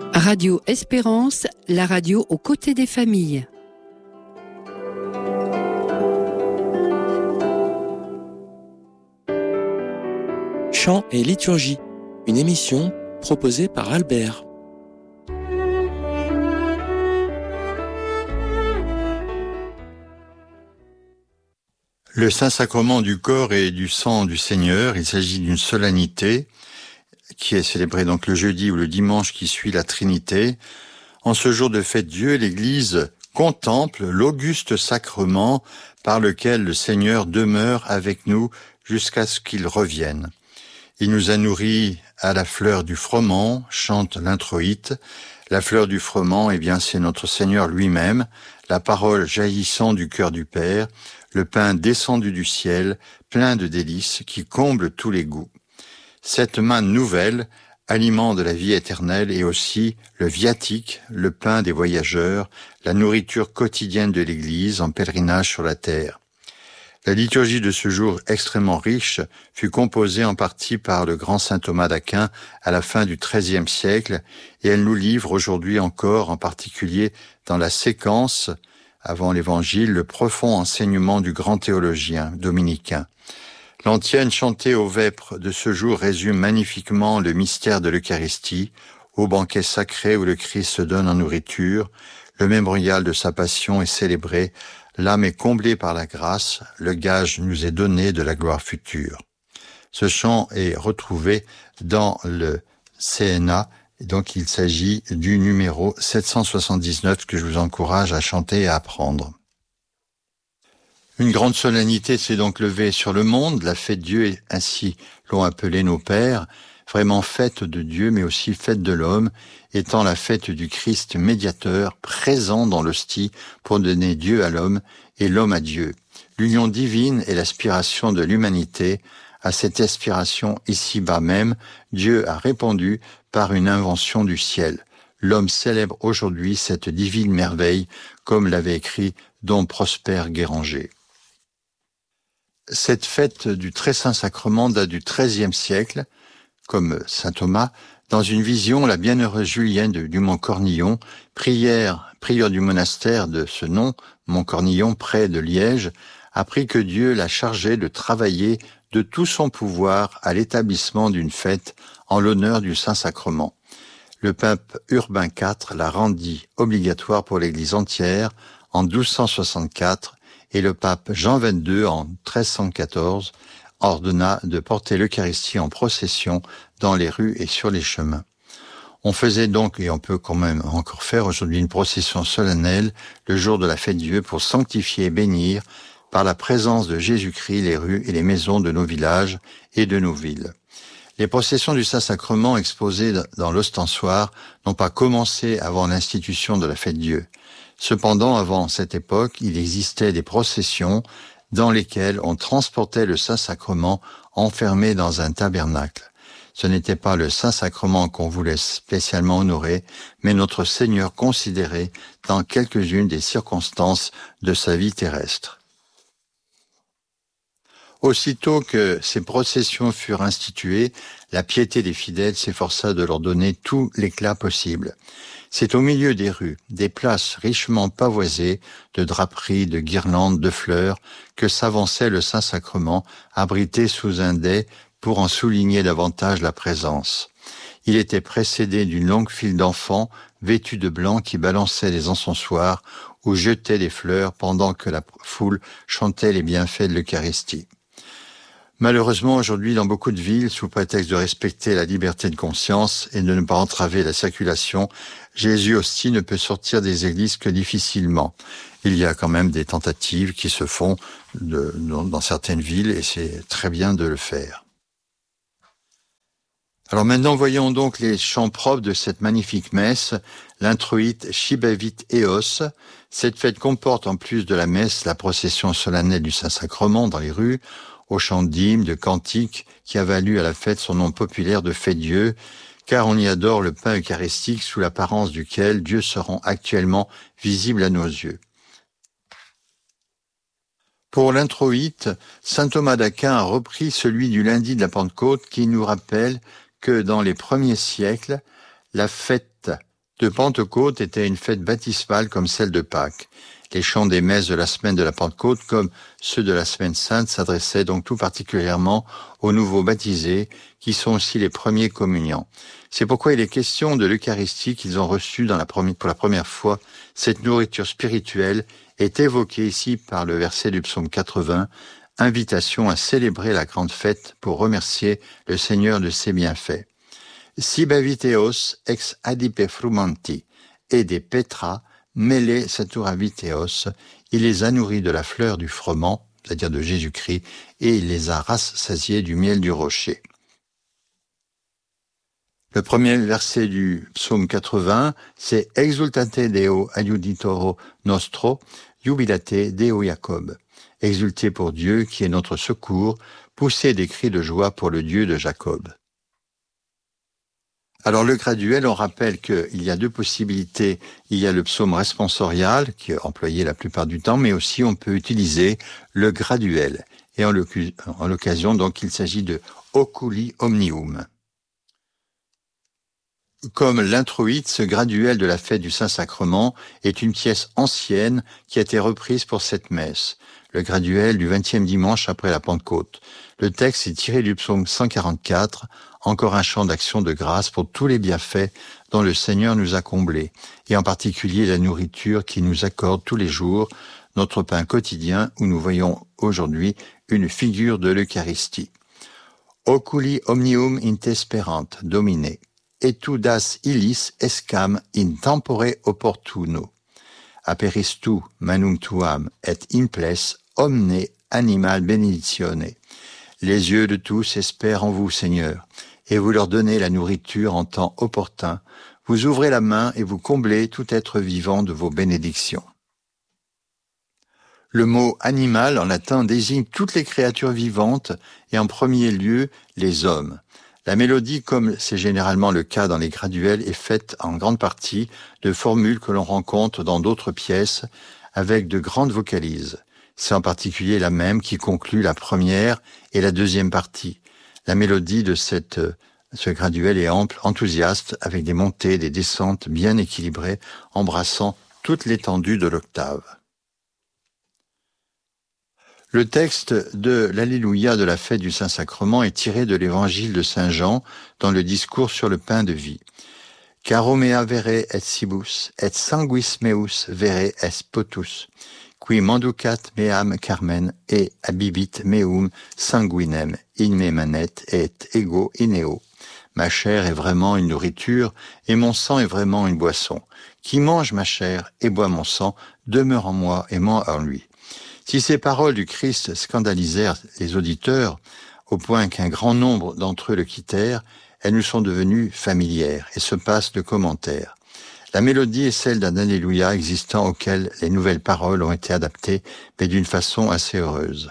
Radio Espérance, la radio aux côtés des familles. Chant et liturgie, une émission proposée par Albert. Le Saint-Sacrement du corps et du sang du Seigneur, il s'agit d'une solennité qui est célébrée donc le jeudi ou le dimanche qui suit la Trinité. En ce jour de fête Dieu, l'Église contemple l'auguste sacrement par lequel le Seigneur demeure avec nous jusqu'à ce qu'il revienne. Il nous a nourris à la fleur du froment, chante l'introïte. La fleur du froment, eh bien, c'est notre Seigneur lui-même, la parole jaillissant du cœur du Père, le pain descendu du ciel, plein de délices, qui comble tous les goûts. Cette manne nouvelle, aliment de la vie éternelle, est aussi le viatique, le pain des voyageurs, la nourriture quotidienne de l'Église en pèlerinage sur la terre. La liturgie de ce jour extrêmement riche fut composée en partie par le grand saint Thomas d'Aquin à la fin du XIIIe siècle, et elle nous livre aujourd'hui encore, en particulier dans la séquence avant l'Évangile, le profond enseignement du grand théologien dominicain. L'antienne chantée aux vêpres de ce jour résume magnifiquement le mystère de l'Eucharistie, au banquet sacré où le Christ se donne en nourriture. Le mémorial de sa passion est célébré, l'âme est comblée par la grâce, le gage nous est donné de la gloire future. Ce chant est retrouvé dans le CNA, donc il s'agit du numéro 779 que je vous encourage à chanter et à apprendre. Une grande solennité s'est donc levée sur le monde, la fête Dieu, et ainsi l'ont appelé nos pères, vraiment fête de Dieu, mais aussi fête de l'homme, étant la fête du Christ médiateur, présent dans l'hostie pour donner Dieu à l'homme et l'homme à Dieu. L'union divine est l'aspiration de l'humanité. À cette aspiration ici-bas même, Dieu a répondu par une invention du ciel. L'homme célèbre aujourd'hui cette divine merveille, comme l'avait écrit Dom Prosper Guéranger. Cette fête du Très Saint Sacrement date du XIIIe siècle, comme saint Thomas, dans une vision, la bienheureuse Julienne du Mont-Cornillon, prieure du monastère de ce nom, Mont-Cornillon, près de Liège, apprit que Dieu l'a chargée de travailler de tout son pouvoir à l'établissement d'une fête en l'honneur du Saint-Sacrement. Le pape Urbain IV la rendit obligatoire pour l'Église entière en 1264 et le pape Jean XXII en 1314 ordonna de porter l'Eucharistie en procession dans les rues et sur les chemins. On faisait donc, et on peut quand même encore faire aujourd'hui, une procession solennelle le jour de la fête Dieu pour sanctifier et bénir par la présence de Jésus-Christ les rues et les maisons de nos villages et de nos villes. Les processions du Saint-Sacrement exposées dans l'ostensoir n'ont pas commencé avant l'institution de la fête Dieu. Cependant, avant cette époque, il existait des processions dans lesquelles on transportait le Saint-Sacrement enfermé dans un tabernacle. Ce n'était pas le Saint-Sacrement qu'on voulait spécialement honorer, mais notre Seigneur considéré dans quelques-unes des circonstances de sa vie terrestre. Aussitôt que ces processions furent instituées, la piété des fidèles s'efforça de leur donner tout l'éclat possible. C'est au milieu des rues, des places richement pavoisées, de draperies, de guirlandes, de fleurs, que s'avançait le Saint-Sacrement, abrité sous un dais pour en souligner davantage la présence. Il était précédé d'une longue file d'enfants vêtus de blanc qui balançaient des encensoirs ou jetaient des fleurs pendant que la foule chantait les bienfaits de l'Eucharistie. Malheureusement, aujourd'hui, dans beaucoup de villes, sous prétexte de respecter la liberté de conscience et de ne pas entraver la circulation, Jésus aussi ne peut sortir des églises que difficilement. Il y a quand même des tentatives qui se font dans certaines villes et c'est très bien de le faire. Alors maintenant, voyons donc les chants propres de cette magnifique messe, l'introïte Shibavit Eos. Cette fête comporte en plus de la messe la procession solennelle du Saint-Sacrement dans les rues, au chant d'hymnes, de cantiques, qui a valu à la fête son nom populaire de fête Dieu, car on y adore le pain eucharistique sous l'apparence duquel Dieu se rend actuellement visible à nos yeux. Pour l'introïte, saint Thomas d'Aquin a repris celui du lundi de la Pentecôte qui nous rappelle que dans les premiers siècles, la fête de Pentecôte était une fête baptismale comme celle de Pâques. Les chants des messes de la semaine de la Pentecôte, comme ceux de la semaine sainte, s'adressaient donc tout particulièrement aux nouveaux baptisés, qui sont aussi les premiers communiants. C'est pourquoi il est question de l'Eucharistie qu'ils ont reçue pour la première fois. Cette nourriture spirituelle est évoquée ici par le verset du psaume 80, invitation à célébrer la grande fête pour remercier le Seigneur de ses bienfaits. Sibaviteos ex adipe frumanti, et des Petra, mêlés saturaviteos, il les a nourris de la fleur du froment, c'est-à-dire de Jésus-Christ, et il les a rassasiés du miel du rocher. Le premier verset du psaume 80, c'est Exultate Deo adiuditoro nostro, jubilate Deo Jacob. Exultez pour Dieu qui est notre secours, poussez des cris de joie pour le Dieu de Jacob. Alors le graduel, on rappelle qu'il y a deux possibilités. Il y a le psaume responsorial, qui est employé la plupart du temps, mais aussi on peut utiliser le graduel. Et en l'occasion, donc, il s'agit de Oculi Omnium. Comme l'introïte, ce graduel de la fête du Saint-Sacrement est une pièce ancienne qui a été reprise pour cette messe. Le graduel du 20e dimanche après la Pentecôte. Le texte est tiré du psaume 144, encore un chant d'action de grâce pour tous les bienfaits dont le Seigneur nous a comblés, et en particulier la nourriture qu'il nous accorde tous les jours, notre pain quotidien, où nous voyons aujourd'hui une figure de l'Eucharistie. Oculi omnium intesperant, domine, et tu das illis escam in tempore opportuno. Aperistu manum tuam et imples omne animal benedictione. Les yeux de tous espèrent en vous, Seigneur, et vous leur donnez la nourriture en temps opportun. Vous ouvrez la main et vous comblez tout être vivant de vos bénédictions. Le mot animal en latin désigne toutes les créatures vivantes et en premier lieu les hommes. La mélodie, comme c'est généralement le cas dans les graduels, est faite en grande partie de formules que l'on rencontre dans d'autres pièces avec de grandes vocalises. C'est en particulier la même qui conclut la première et la deuxième partie. La mélodie de ce graduel est ample, enthousiaste, avec des montées, des descentes bien équilibrées, embrassant toute l'étendue de l'octave. Le texte de l'Alléluia de la fête du Saint-Sacrement est tiré de l'évangile de Saint Jean dans le discours sur le pain de vie. Caro mea vere et sibus, et sanguis meus vere es potus, qui manducat meam carmen et abibit meum sanguinem in me manet et ego ineo. Ma chair est vraiment une nourriture et mon sang est vraiment une boisson. Qui mange ma chair et boit mon sang demeure en moi et moi en lui. Si ces paroles du Christ scandalisèrent les auditeurs, au point qu'un grand nombre d'entre eux le quittèrent, elles nous sont devenues familières et se passent de commentaires. La mélodie est celle d'un Alléluia existant auquel les nouvelles paroles ont été adaptées, mais d'une façon assez heureuse.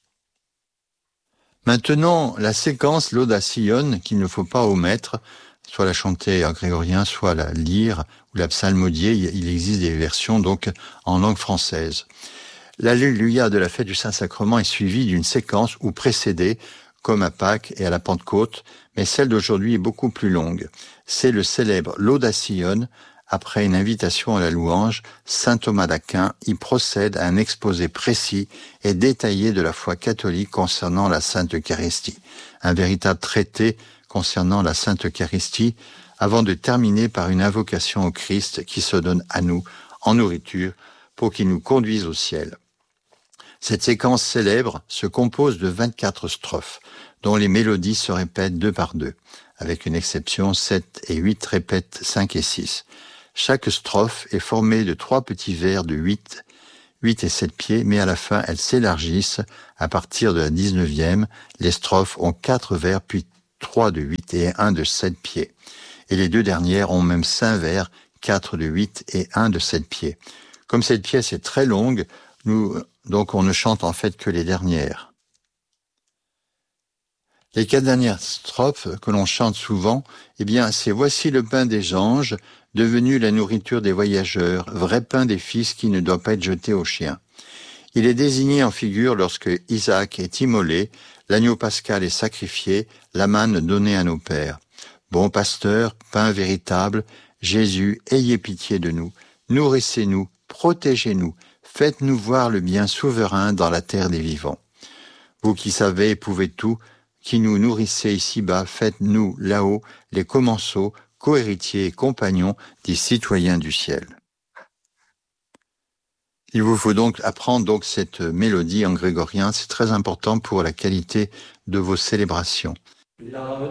Maintenant, la séquence Laude à Sion, qu'il ne faut pas omettre, soit la chanter en grégorien, soit la lire, ou la psalmodier, il existe des versions donc en langue française. L'Alléluia de la fête du Saint-Sacrement est suivie d'une séquence ou précédée, comme à Pâques et à la Pentecôte, mais celle d'aujourd'hui est beaucoup plus longue. C'est le célèbre Laude à Sion. Après une invitation à la louange, saint Thomas d'Aquin y procède à un exposé précis et détaillé de la foi catholique concernant la Sainte Eucharistie. Un véritable traité concernant la Sainte Eucharistie, avant de terminer par une invocation au Christ qui se donne à nous en nourriture pour qu'il nous conduise au ciel. Cette séquence célèbre se compose de 24 strophes, dont les mélodies se répètent deux par deux. Avec une exception, 7 et 8 répètent 5 et 6. Chaque strophe est formée de 3 petits vers de 8 et 7 pieds, mais à la fin, elles s'élargissent. À partir de la 19e, les strophes ont 4 vers, puis 3 de 8 et 1 de 7 pieds. Et les deux dernières ont même 5 vers, 4 de 8 et 1 de 7 pieds. Comme cette pièce est très longue, donc on ne chante en fait que les dernières. Les 4 dernières strophes que l'on chante souvent, c'est « Voici le pain des anges, devenu la nourriture des voyageurs, vrai pain des fils qui ne doit pas être jeté aux chiens. » Il est désigné en figure lorsque Isaac est immolé, l'agneau pascal est sacrifié, la manne donnée à nos pères. Bon pasteur, pain véritable, Jésus, ayez pitié de nous, nourrissez-nous, protégez-nous, faites-nous voir le bien souverain dans la terre des vivants. Vous qui savez et pouvez tout, qui nous nourrissez ici-bas, faites-nous là-haut les commensaux, co-héritiers et compagnons des citoyens du ciel. Il vous faut donc apprendre cette mélodie en grégorien, c'est très important pour la qualité de vos célébrations.